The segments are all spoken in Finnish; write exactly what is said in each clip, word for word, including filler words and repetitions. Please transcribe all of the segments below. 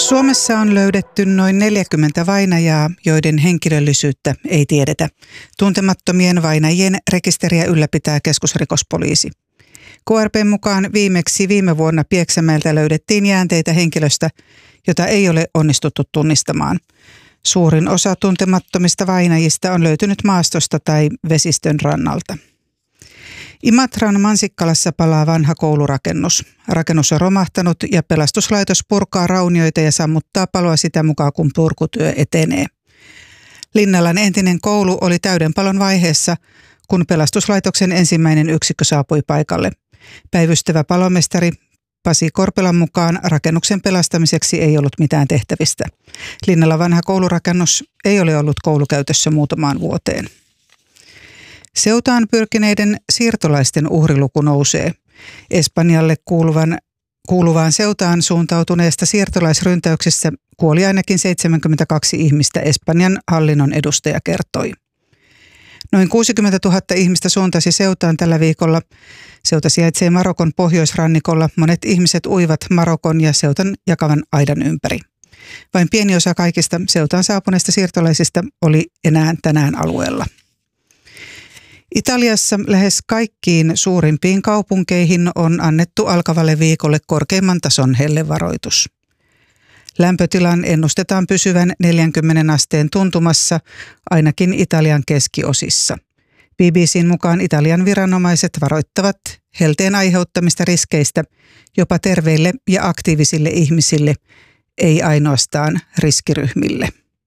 Suomessa on löydetty noin neljäkymmentä vainajaa, joiden henkilöllisyyttä ei tiedetä. Tuntemattomien vainajien rekisteriä ylläpitää keskusrikospoliisi. K R P:n mukaan viimeksi viime vuonna Pieksämäeltä löydettiin jäänteitä henkilöstä, jota ei ole onnistuttu tunnistamaan. Suurin osa tuntemattomista vainajista on löytynyt maastosta tai vesistön rannalta. Imatran Mansikkalassa palaa vanha koulurakennus. Rakennus on romahtanut ja pelastuslaitos purkaa raunioita ja sammuttaa paloa sitä mukaan, kun purkutyö etenee. Linnalan entinen koulu oli täyden palon vaiheessa, kun pelastuslaitoksen ensimmäinen yksikkö saapui paikalle. Päivystävä palomestari Pasi Korpelan mukaan rakennuksen pelastamiseksi ei ollut mitään tehtävistä. Linnalan vanha koulurakennus ei ole ollut koulukäytössä muutamaan vuoteen. Seutaan pyrkineiden siirtolaisten uhriluku nousee. Espanjalle kuuluvan, kuuluvaan Seutaan suuntautuneesta siirtolaisryntäyksessä kuoli ainakin seitsemänkymmentäkaksi ihmistä, Espanjan hallinnon edustaja kertoi. Noin kuusikymmentätuhatta ihmistä suuntasi Seutaan tällä viikolla. Seuta sijaitsee Marokon pohjoisrannikolla. Monet ihmiset uivat Marokon ja Seutan jakavan aidan ympäri. Vain pieni osa kaikista Seutaan saapuneista siirtolaisista oli enää tänään alueella. Italiassa lähes kaikkiin suurimpiin kaupunkeihin on annettu alkavalle viikolle korkeimman tason hellevaroitus. Lämpötilan ennustetaan pysyvän neljäkymmentä asteen tuntumassa ainakin Italian keskiosissa. B B C:n mukaan Italian viranomaiset varoittavat helteen aiheuttamista riskeistä jopa terveille ja aktiivisille ihmisille, ei ainoastaan riskiryhmille.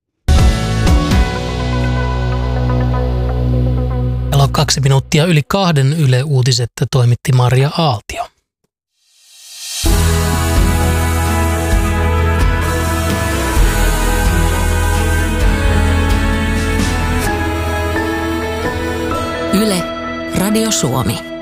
Kello on kaksi minuuttia yli kahden Yle Uutiset toimitti Maria Aaltio. Yle, Radio Suomi.